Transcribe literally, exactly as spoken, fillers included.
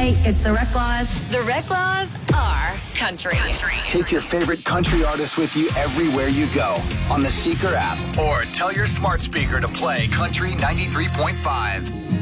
Hey, it's the Reclaws. The Reclaws are country. country. Take your favorite country artists with you everywhere you go on the Seeker app, or tell your smart speaker to play Country ninety-three point five.